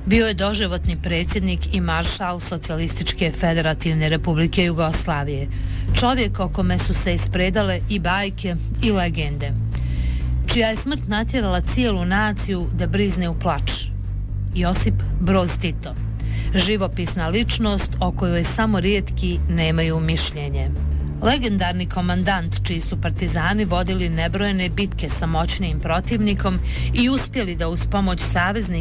Bio je doživotni predsjednik i maršal Socijalističke federativne republike Jugoslavije. Čovjek o kome su se ispredale i bajke i legende. Čija je smrt natjerala cijelu naciju da brizne u plač. Josip Broz Tito. Živopisna ličnost o kojoj samo rijetki nemaju mišljenje. Legendarni komandant čiji su partizani vodili nebrojene bitke sa moćnijim protivnikom i uspjeli da uz pomoć saveznika